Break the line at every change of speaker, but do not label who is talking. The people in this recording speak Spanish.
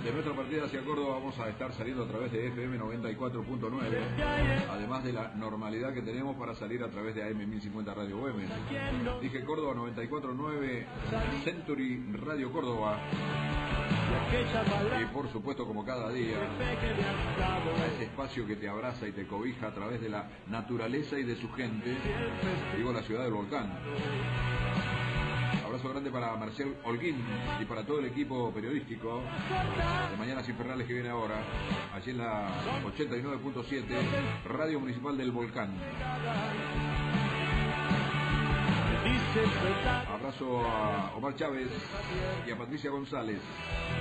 De nuestra partida hacia Córdoba vamos a estar saliendo a través de FM 94.9, además de la normalidad que tenemos para salir a través de AM 1050 Radio Güemes. Dije Córdoba 94.9, Century Radio Córdoba. Y por supuesto, como cada día, a ese espacio que te abraza y te cobija a través de la naturaleza y de su gente, digo la ciudad del volcán. Abrazo grande para Marcel Holguín y para todo el equipo periodístico de Mañanas Infernales que viene ahora, allí en la 89.7, Radio Municipal del Volcán. Abrazo a Omar Chávez y a Patricia González.